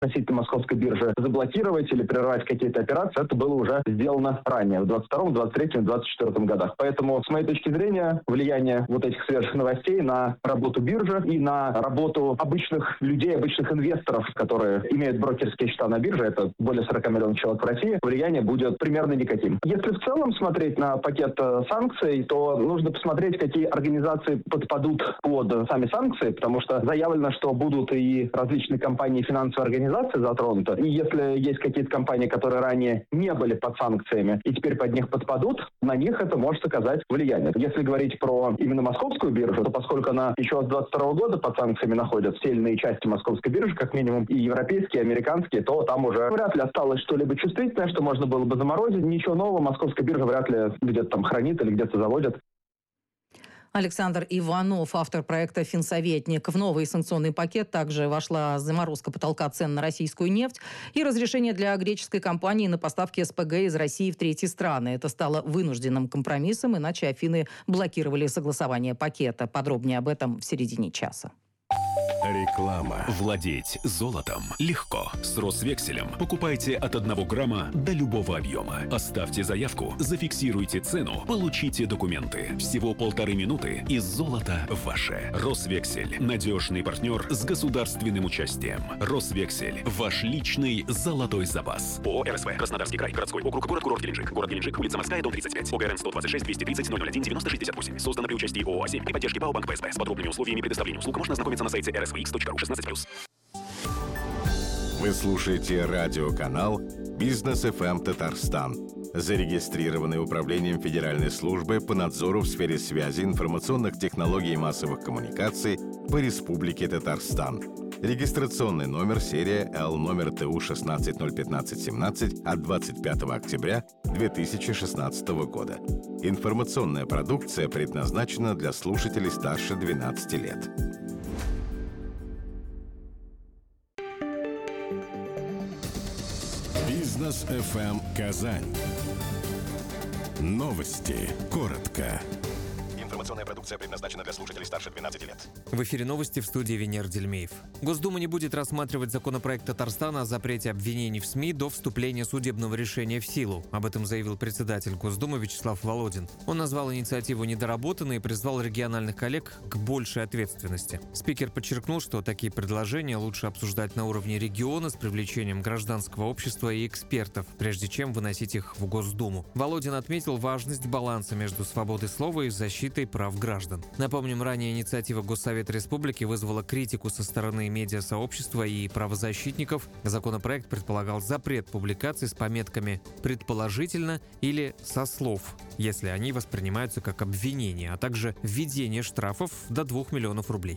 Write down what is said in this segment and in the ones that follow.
носителя московской биржи заблокировать или прервать какие-то операции, это было уже сделано ранее, в 2022, 2023, 2024 годах. Поэтому, с моей точки зрения, влияние вот этих свежих новостей на работу биржи и на работу обычных людей, обычных инвесторов, которые имеют брокерские счета на бирже, это более 40 миллионов человек в России, влияние будет примерно никаким. Если в целом смотреть на пакет санкций, то нужно посмотреть, какие организации подпадут под сами санкции, потому что заявлено, что будут и различные компании, финансовые организации затронуты. И если есть какие-то компании, которые ранее не были под санкциями и теперь под них подпадут, на них это может оказать влияние. Если говорить про именно московскую биржу, то поскольку она еще с 2022 года под санкциями находится, все или иные части московской биржи, как минимум и европейские, и американские, то там уже вряд ли осталось что-либо чувствительное, что можно было бы заморозить. Ничего нового московская биржа вряд ли где-то там хранит или где-то заводит. Александр Иванов, автор проекта «Финсоветник». В новый санкционный пакет также вошла заморозка потолка цен на российскую нефть и разрешение для греческой компании на поставки СПГ из России в третьи страны. Это стало вынужденным компромиссом, иначе Афины блокировали согласование пакета. Подробнее об этом в середине часа. Реклама. Владеть золотом легко. С Росвекселем покупайте от 1 грамма до любого объема. Оставьте заявку, зафиксируйте цену, получите документы. Всего 1,5 минуты и золото ваше. Росвексель. Надежный партнер с государственным участием. Росвексель. Ваш личный золотой запас. ООО РСВ. Краснодарский край. Городской округ. Город-курорт Геленджик. Город Геленджик. Улица Морская, дом 35. ОГРН 126 230 001 9068. Создано при участии ООО «А7» и поддержке ПАО Банк ПСБ. С подробными условиями предоставления услуг можно ознакомиться на сайте rsvx.ru 16+. Вы слушаете радиоканал «Бизнес ФМ Татарстан», зарегистрированный Управлением Федеральной службы по надзору в сфере связи, информационных технологий и массовых коммуникаций по Республике Татарстан. Регистрационный номер серия Л номер ТУ 16011517 от 25 октября 2016 года. Информационная продукция предназначена для слушателей старше 12 лет. Бизнес ФМ Казань. Новости. Коротко. Информационная продукция предназначена для слушателей старше 12 лет. В эфире новости, в студии Венер Дельмеев. Госдума не будет рассматривать законопроект Татарстана о запрете обвинений в СМИ до вступления судебного решения в силу. Об этом заявил председатель Госдумы Вячеслав Володин. Он назвал инициативу недоработанной и призвал региональных коллег к большей ответственности. Спикер подчеркнул, что такие предложения лучше обсуждать на уровне региона с привлечением гражданского общества и экспертов, прежде чем выносить их в Госдуму. Володин отметил важность баланса между свободой слова и защитой прав граждан. Напомним, ранее инициатива Госсовета Республики вызвала критику со стороны медиасообщества и правозащитников. Законопроект предполагал запрет публикаций с пометками «предположительно» или «со слов», если они воспринимаются как обвинения, а также введение штрафов до 2 миллионов рублей.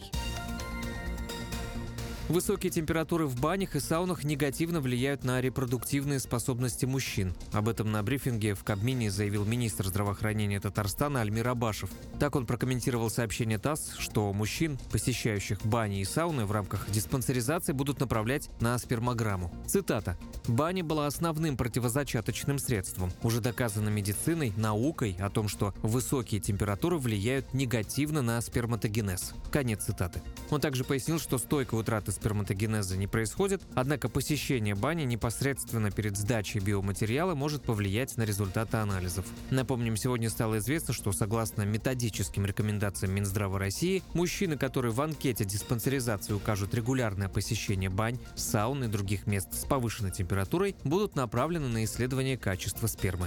Высокие температуры в банях и саунах негативно влияют на репродуктивные способности мужчин. Об этом на брифинге в Кабмине заявил министр здравоохранения Татарстана Альмир Абашев. Так он прокомментировал сообщение ТАСС, что мужчин, посещающих бани и сауны в рамках диспансеризации, будут направлять на спермограмму. Цитата. «Баня была основным противозачаточным средством. Уже доказано медициной, наукой о том, что высокие температуры влияют негативно на сперматогенез». Конец цитаты. Он также пояснил, что стойкая утрата сперматогенеза не происходит, однако посещение бани непосредственно перед сдачей биоматериала может повлиять на результаты анализов. Напомним, сегодня стало известно, что согласно методическим рекомендациям Минздрава России, мужчины, которые в анкете диспансеризации укажут регулярное посещение бань, саун и других мест с повышенной температурой, будут направлены на исследование качества спермы.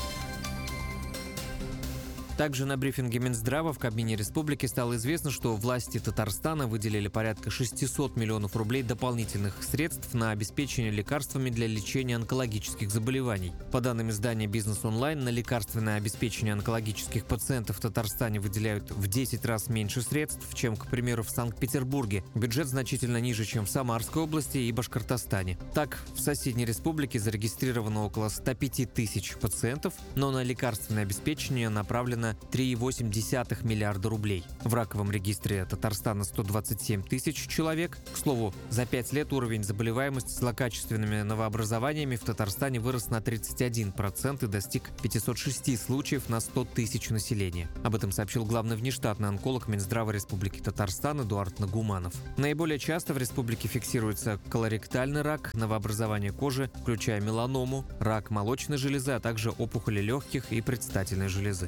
Также на брифинге Минздрава в Кабмине Республики стало известно, что власти Татарстана выделили порядка 600 миллионов рублей дополнительных средств на обеспечение лекарствами для лечения онкологических заболеваний. По данным издания «Бизнес Онлайн», на лекарственное обеспечение онкологических пациентов в Татарстане выделяют в 10 раз меньше средств, чем, к примеру, в Санкт-Петербурге. Бюджет значительно ниже, чем в Самарской области и Башкортостане. Так, в соседней республике зарегистрировано около 105 тысяч пациентов, но на лекарственное обеспечение направлено на 3,8 миллиарда рублей. В раковом регистре Татарстана 127 тысяч человек. К слову, за 5 лет уровень заболеваемости злокачественными новообразованиями в Татарстане вырос на 31% и достиг 506 случаев на 100 тысяч населения. Об этом сообщил главный внештатный онколог Минздрава Республики Татарстан Эдуард Нагуманов. Наиболее часто в республике фиксируется колоректальный рак, новообразование кожи, включая меланому, рак молочной железы, а также опухоли легких и предстательной железы.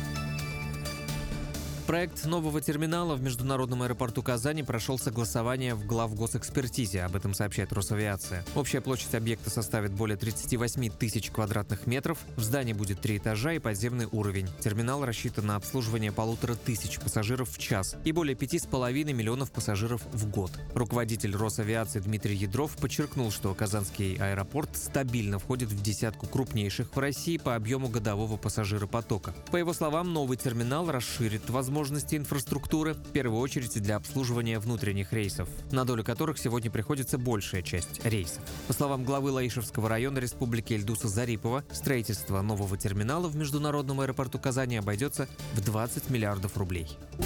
Проект нового терминала в международном аэропорту Казани прошел согласование в главгосэкспертизе, об этом сообщает Росавиация. Общая площадь объекта составит более 38 тысяч квадратных метров, в здании будет 3 этажа и подземный уровень. Терминал рассчитан на обслуживание 1500 пассажиров в час и более 5,5 миллионов пассажиров в год. Руководитель Росавиации Дмитрий Ядров подчеркнул, что Казанский аэропорт стабильно входит в десятку крупнейших в России по объему годового пассажиропотока. По его словам, новый терминал расширит возможности инфраструктуры, в первую очередь для обслуживания внутренних рейсов, на долю которых сегодня приходится большая часть рейсов. По словам главы Лаишевского района Республики Ильдуса Зарипова, строительство нового терминала в международном аэропорту Казани обойдется в 20 миллиардов рублей.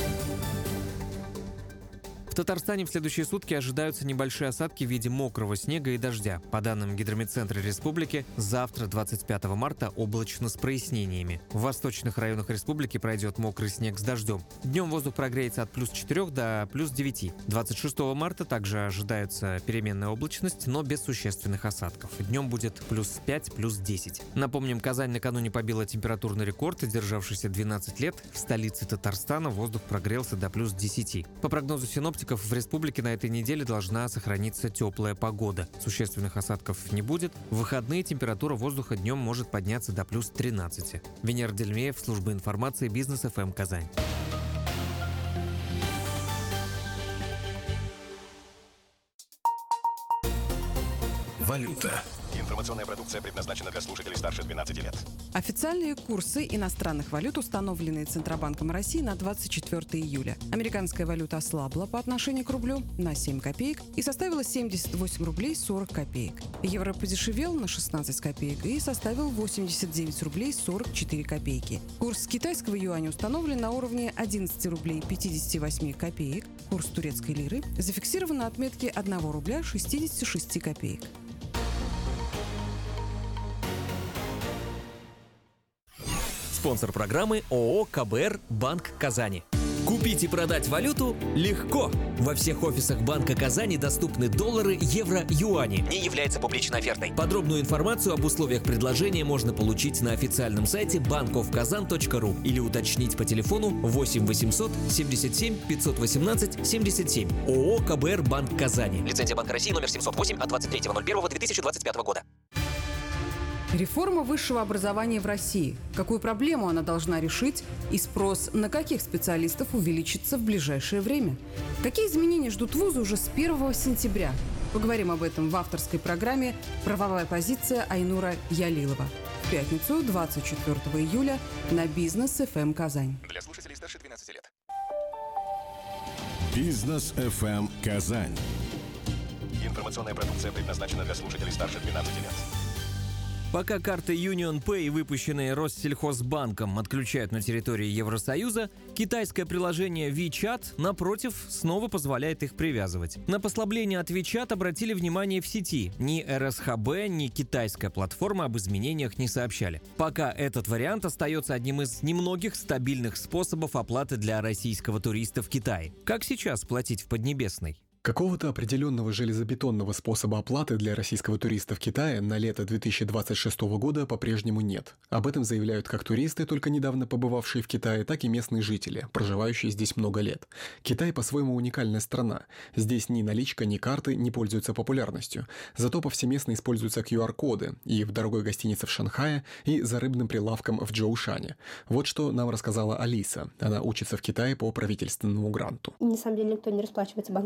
В Татарстане в следующие сутки ожидаются небольшие осадки в виде мокрого снега и дождя. По данным Гидрометцентра Республики, завтра, 25 марта, облачно с прояснениями. В восточных районах республики пройдет мокрый снег с дождем. Днем воздух прогреется от плюс 4 до плюс 9. 26 марта также ожидается переменная облачность, но без существенных осадков. Днем будет плюс 5, плюс 10. Напомним, Казань накануне побила температурный рекорд, державшийся 12 лет. В столице Татарстана воздух прогрелся до плюс 10. По прогнозу синоптиков, в республике на этой неделе должна сохраниться теплая погода. Существенных осадков не будет. В выходные температура воздуха днем может подняться до плюс 13. Венер Дельмеев, служба информации Бизнес ФМ Казань. Валюта. Информационная продукция предназначена для слушателей старше 12 лет. Официальные курсы иностранных валют, установленные Центробанком России на 24 июля. Американская валюта ослабла по отношению к рублю на 7 копеек и составила 78 рублей 40 копеек. Евро подешевел на 16 копеек и составил 89 рублей 44 копейки. Курс китайского юаня установлен на уровне 11 рублей 58 копеек. Курс турецкой лиры зафиксирован на отметке 1 рубля 66 копеек. Спонсор программы ООО КБР «Банк Казани». Купить и продать валюту легко. Во всех офисах Банка Казани доступны доллары, евро, юани. Не является публичной офертой. Подробную информацию об условиях предложения можно получить на официальном сайте bankofkazan.ru или уточнить по телефону 8 800 77 518 77. ООО КБР «Банк Казани». Лицензия Банка России номер 708 от 23.01.2025 года. Реформа высшего образования в России. Какую проблему она должна решить и спрос на каких специалистов увеличится в ближайшее время? Какие изменения ждут вузы уже с 1 сентября? Поговорим об этом в авторской программе «Правовая позиция» Айнура Ялилова. В пятницу, 24 июля, на Бизнес ФМ Казань. Для слушателей старше 12 лет. Бизнес ФМ Казань. Информационная продукция предназначена для слушателей старше 12 лет. Пока карты Union Pay, выпущенные Россельхозбанком, отключают на территории Евросоюза, китайское приложение WeChat, напротив, снова позволяет их привязывать. На послабление от WeChat обратили внимание в сети. Ни РСХБ, ни китайская платформа об изменениях не сообщали. Пока этот вариант остается одним из немногих стабильных способов оплаты для российского туриста в Китае. Как сейчас платить в Поднебесной? Какого-то определенного железобетонного способа оплаты для российского туриста в Китае на лето 2026 года по-прежнему нет. Об этом заявляют как туристы, только недавно побывавшие в Китае, так и местные жители, проживающие здесь много лет. Китай по-своему уникальная страна. Здесь ни наличка, ни карты не пользуются популярностью. Зато повсеместно используются QR-коды и в дорогой гостинице в Шанхае, и за рыбным прилавком в Джоушане. Вот что нам рассказала Алиса. Она учится в Китае по правительственному гранту. На самом деле никто не расплачивается банковскими картами.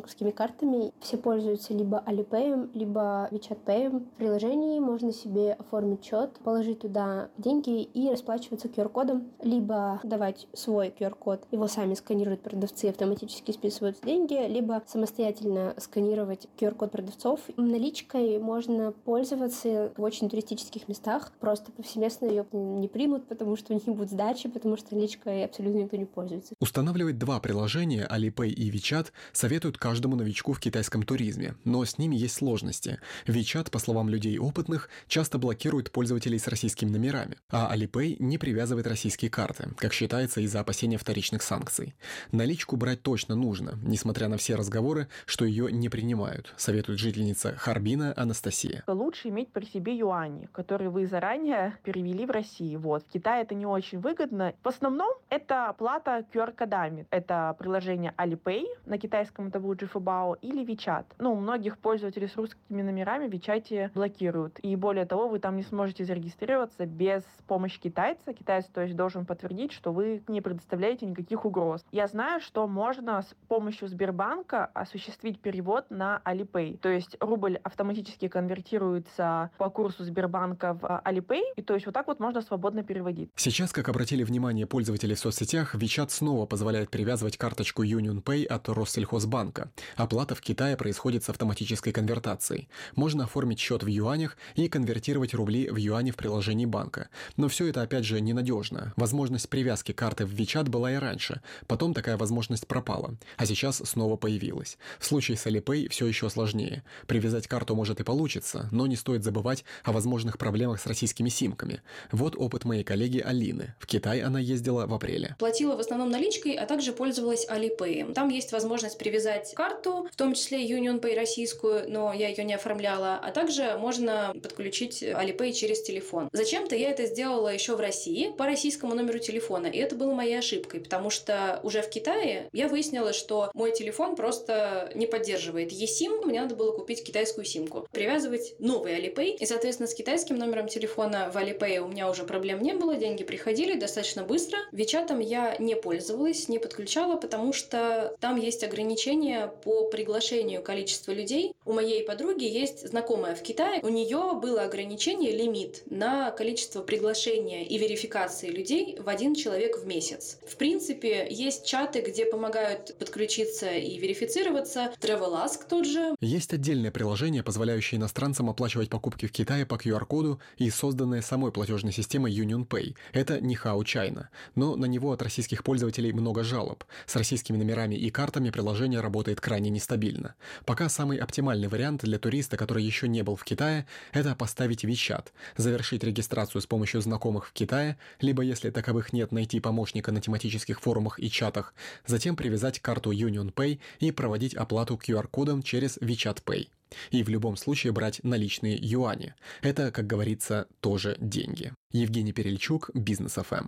картами. Все пользуются либо Alipay, либо WeChat Pay. В приложении можно себе оформить счет, положить туда деньги и расплачиваться QR-кодом, либо давать свой QR-код, его сами сканируют продавцы, автоматически списываются деньги, либо самостоятельно сканировать QR-код продавцов. Наличкой можно пользоваться в очень туристических местах, просто повсеместно ее не примут, потому что у них не будет сдачи, потому что наличкой абсолютно никто не пользуется. Устанавливать два приложения, Alipay и WeChat, советуют каждому новичку в китайском туризме, но с ними есть сложности. WeChat, по словам людей опытных, часто блокирует пользователей с российскими номерами, а Alipay не привязывает российские карты, как считается из-за опасения вторичных санкций. Наличку брать точно нужно, несмотря на все разговоры, что ее не принимают, советует жительница Харбина Анастасия. Лучше иметь при себе юани, которые вы заранее перевели в Россию. В Китае это не очень выгодно. В основном это оплата QR-кодами. Это приложение Alipay, на китайском это будет Жифэбао, или WeChat. Многих пользователей с русскими номерами в WeChat блокируют. И более того, вы там не сможете зарегистрироваться без помощи китайца. Китаец, то есть, должен подтвердить, что вы не предоставляете никаких угроз. Я знаю, что можно с помощью Сбербанка осуществить перевод на Alipay. То есть рубль автоматически конвертируется по курсу Сбербанка в Alipay, и то есть вот так вот можно свободно переводить. Сейчас, как обратили внимание пользователи в соцсетях, WeChat снова позволяет привязывать карточку UnionPay от Россельхозбанка. Оплата в Китае происходит с автоматической конвертацией. Можно оформить счет в юанях и конвертировать рубли в юани в приложении банка. Но все это, опять же, ненадежно. Возможность привязки карты в WeChat была и раньше. Потом такая возможность пропала, а сейчас снова появилась. В случае с Alipay все еще сложнее. Привязать карту может и получится, но не стоит забывать о возможных проблемах с российскими симками. Вот опыт моей коллеги Алины. В Китай она ездила в апреле. Платила в основном наличкой, а также пользовалась Alipay. Там есть возможность привязать карту, в том числе UnionPay российскую, но я ее не оформляла, а также можно подключить Alipay через телефон. Зачем-то я это сделала еще в России по российскому номеру телефона, и это было моей ошибкой, потому что уже в Китае я выяснила, что мой телефон просто не поддерживает eSIM, мне надо было купить китайскую симку, привязывать новый Alipay, и, соответственно, с китайским номером телефона в Alipay у меня уже проблем не было, деньги приходили достаточно быстро. WeChat'ом я не пользовалась, не подключала, потому что там есть ограничения по приглашению количества людей. У моей подруги есть знакомая в Китае, у нее было ограничение, лимит на количество приглашения и верификации людей в 1 человек в месяц. В принципе, есть чаты, где помогают подключиться и верифицироваться, TravelAsk тот же. Есть отдельное приложение, позволяющее иностранцам оплачивать покупки в Китае по QR-коду и созданное самой платежной системой UnionPay. Это Нихао Чайна, но на него от российских пользователей много жалоб. С российскими номерами и картами приложение работает крайне нестабильно. Пока самый оптимальный вариант для туриста, который еще не был в Китае, это поставить WeChat, завершить регистрацию с помощью знакомых в Китае, либо, если таковых нет, найти помощника на тематических форумах и чатах, затем привязать карту UnionPay и проводить оплату QR-кодом через WeChat Pay. И в любом случае брать наличные юани. Это, как говорится, тоже деньги. Евгений Перельчук, Бизнес ФМ.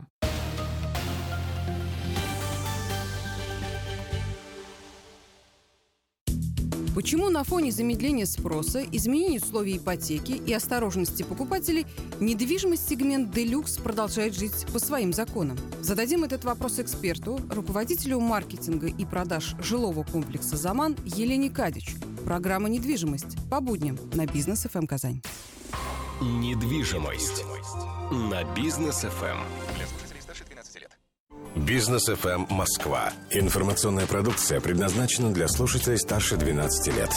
Почему на фоне замедления спроса, изменения условий ипотеки и осторожности покупателей недвижимость-сегмент «Делюкс» продолжает жить по своим законам? Зададим этот вопрос эксперту, руководителю маркетинга и продаж жилого комплекса «Заман» Елене Кадич. Программа «Недвижимость» по будням на Бизнес ФМ Казань. Недвижимость на Бизнес ФМ. Бизнес ФМ Москва. Информационная продукция предназначена для слушателей старше 12 лет.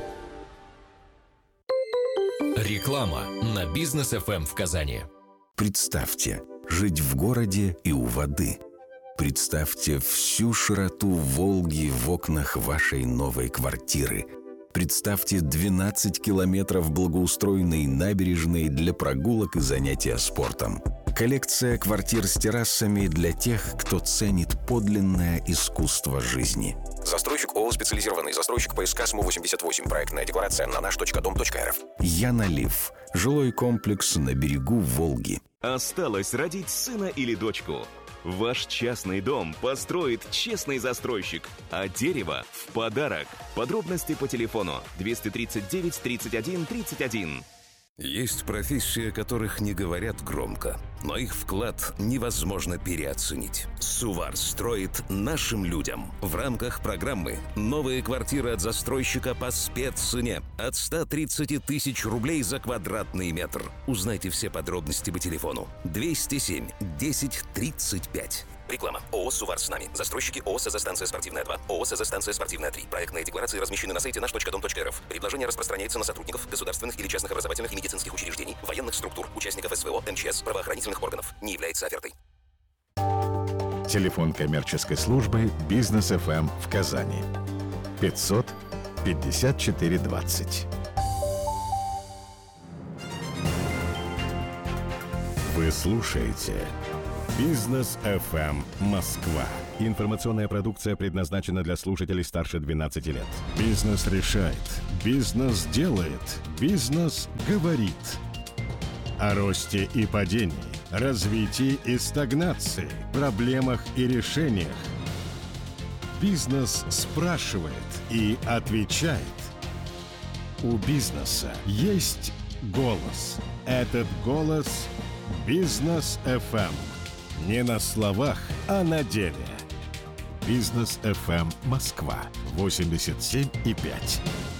Реклама на Бизнес ФМ в Казани. Представьте, жить в городе и у воды. Представьте всю широту Волги в окнах вашей новой квартиры. Представьте 12 километров благоустроенной набережной для прогулок и занятия спортом. Коллекция квартир с террасами для тех, кто ценит подлинное искусство жизни. Застройщик ООО «Специализированный застройщик ПСК СМУ-88». Проектная декларация на наш.дом.рф. Янолив. Жилой комплекс на берегу Волги. Осталось родить сына или дочку. Ваш частный дом построит честный застройщик, а дерево в подарок. Подробности по телефону 239 31 31. Есть профессии, о которых не говорят громко, но их вклад невозможно переоценить. Сувар строит нашим людям. В рамках программы «Новые квартиры от застройщика по спеццене» от 130 тысяч рублей за квадратный метр. Узнайте все подробности по телефону 207 10 35. Реклама. ООО «Сувар с нами». Застройщики ООО «СЗ-станция спортивная 2», ООО «СЗ-станция спортивная 3». Проектные декларации размещены на сайте наш.дом.рф. Предложение распространяется на сотрудников государственных или частных образовательных и медицинских учреждений, военных структур, участников СВО, МЧС, правоохранительных органов. Не является офертой. Телефон коммерческой службы «Бизнес ФМ» в Казани. 500 54 20. Вы слушаете «Бизнес ФМ Москва». Информационная продукция предназначена для слушателей старше 12 лет. Бизнес решает. Бизнес делает. Бизнес говорит. О росте и падении, развитии и стагнации, проблемах и решениях. Бизнес спрашивает и отвечает. У бизнеса есть голос. Этот голос – «Бизнес ФМ». Не на словах, а на деле. Бизнес ФМ Москва 87,5.